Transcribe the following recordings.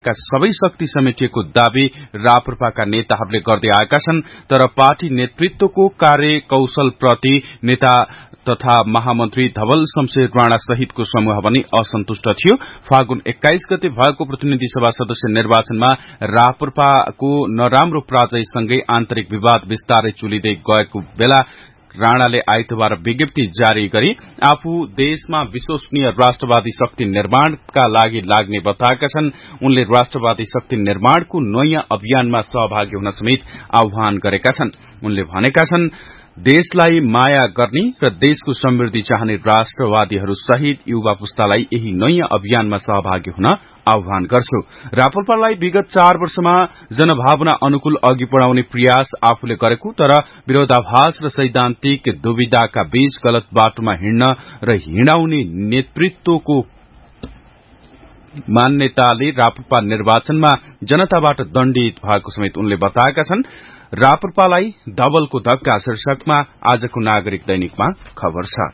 का सबै शक्ति समेटिएको दावी राप्रपाका नेताहरूले गर्दै आएका छन्। तर पार्टी नेतृत्वको कार्यकौशलप्रति नेता तथा महामन्त्री धवल शमशेर राणा सहितको समूह पनि असन्तुष्ट थियो। फागुन 21 गते भएको प्रतिनिधि सभा सदस्य निर्वाचनमा राप्रपाको नराम्रो पराजयसँगै आन्तरिक विवाद विस्तारै चुलिँदै गएको बेला राणाले आइतबार विज्ञप्ति जारी गरी आफू देशमा विश्वसनीय राष्ट्रवादी शक्ति निर्माणका लागि लाग्ने बताएका छन्। उनले राष्ट्रवादी शक्ति निर्माणको नयाँ अभियानमा सहभागी हुन समेत आह्वान गरेका छन्। उनले भनेका छन्, देशलाई माया गर्ने र देशको समृद्धि चाहने राष्ट्रवादीहरू सहित युवा पुस्तालाई यही नयाँ अभियानमा सहभागी हुन आह्वान गर्छु। राप्रपालाई विगत 4 वर्षमा जनभावना अनुकूल अघि बढ़ाउने प्रयास आफूले गरेको तर विरोधाभास र सैद्धान्तिक दुविधाका बीच गलत बाटोमा हिँड्न र हिँडाउने नेतृत्वको मान्यताले राप्रपा निर्वाचनमा जनताबाट दण्डित भएको समेत उनले बताएका छन्। राप्रपालाई धवलको धक्का शीर्षकमा आजको नागरिक दैनिकमा खबर छ।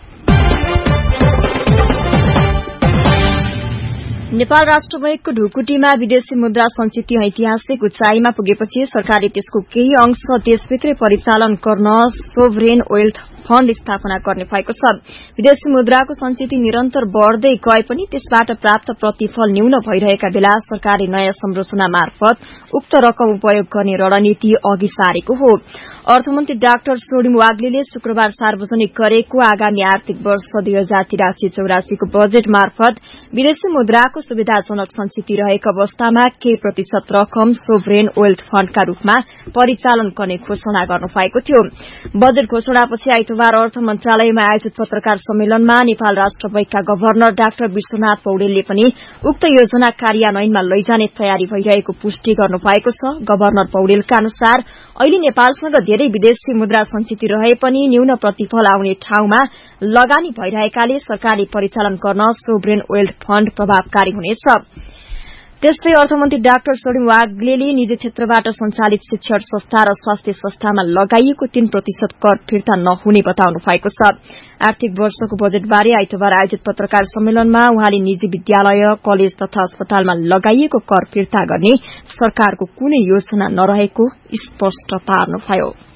नेपाल राष्ट्र बैंकको ढुकुटीमा विदेशी मुद्रा संचित ऐतिहासिक उचाइमा पुगेपछि सरकारले त्यसको केही अंश देशभित्रै परिचालन गर्न सोभरेन वेल्थ फण्ड स्थापना गर्ने भएको छ। विदेशी मुद्राको संचिति निरन्तर बढ़दै गए पनि त्यसबाट प्राप्त प्रतिफल न्यून भइरहेका बेला सरकारले नयाँ संरचना मार्फत उक्त रकम उपयोग गर्ने रणनीति अघि सारेको हो। अर्थमन्त्री डाक्टर सोडिम वाग्लेले शुक्रबार सार्वजनिक गरेको आगामी आर्थिक वर्ष 2083-84 को बजेट मार्फत विदेशी मुद्राको सुविधाजनक संचिति रहेको अवस्थामा केही प्रतिशत रकम सोभरेन वेल्थ फण्डका रूपमा परिचालन गर्ने घोषणा गर्नु भएको थियो। बजेट घोषणापछि आइतबार अर्थ मन्त्रालयमा आयोजित पत्रकार सम्मेलनमा नेपाल राष्ट्र बैंकका गभर्नर डाक्टर विश्वनाथ पौडेलले पनि उक्त योजना कार्यान्वयनमा लैजाने तयारी भइरहेको पुष्टि गर्नु भएको छ। गभर्नर पौडेलका अनुसार अहिले नेपालसँग धेरै विदेशी मुद्रा संचिति रहे पनि न्यून प्रतिफल आउने ठाउँमा लगानी भइरहेकाले सरकारले परिचालन गर्न सोभरेन वेल्थ फण्ड प्रभावकारी हुनेछ। त्यस्तै अर्थमन्त्री डाक्टर सोडिम वाग्लेले निजी क्षेत्रबाट सञ्चालित शिक्षण संस्था र स्वास्थ्य संस्थामा लगाइएको 3% कर फिर्ता नहुने बताउनु भएको छ। आर्थिक वर्षको बजेटबारे आइतबार आयोजित पत्रकार सम्मेलनमा उहाँले निजी विद्यालय, कलेज तथा अस्पतालमा लगाइएको कर फिर्ता गर्ने सरकारको कुनै योजना नरहेको स्पष्ट पार्नुभयो।